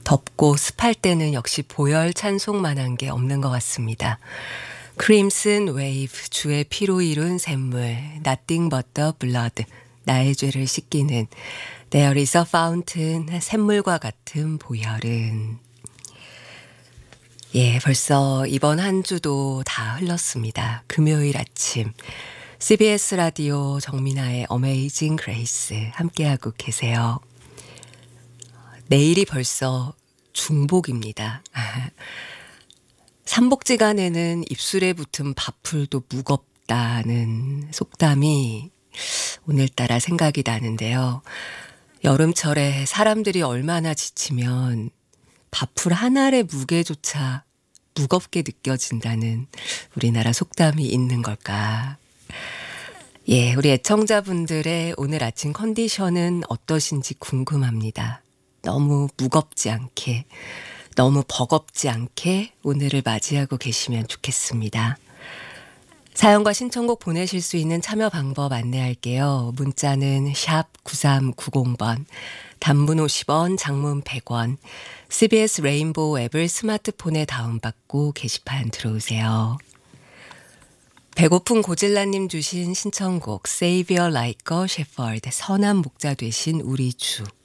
덥고 습할 때는 역시 보혈 찬송만한 게 없는 것 같습니다. 크림슨 웨이브, 주의 피로 이룬 샘물, Nothing but the blood, 나의 죄를 씻기는 There is a fountain, 샘물과 같은 보혈은. 예, 벌써 이번 한 주도 다 흘렀습니다. 금요일 아침 CBS 라디오 정민아의 어메이징 그레이스 함께하고 계세요. 내일이 벌써 중복입니다. 삼복지간에는 입술에 붙은 밥풀도 무겁다는 속담이 오늘따라 생각이 나는데요. 여름철에 사람들이 얼마나 지치면 밥풀 하나의 무게조차 무겁게 느껴진다는 우리나라 속담이 있는 걸까? 예, 우리 애청자분들의 오늘 아침 컨디션은 어떠신지 궁금합니다. 너무 무겁지 않게, 너무 버겁지 않게 오늘을 맞이하고 계시면 좋겠습니다. 사연과 신청곡 보내실 수 있는 참여 방법 안내할게요. 문자는 샵 9390번, 단문 50원, 장문 100원, CBS 레인보우 앱을 스마트폰에 다운받고 게시판 들어오세요. 배고픈 고질라님 주신 신청곡 Savior Like a Shepherd, 선한 목자 되신 우리 주.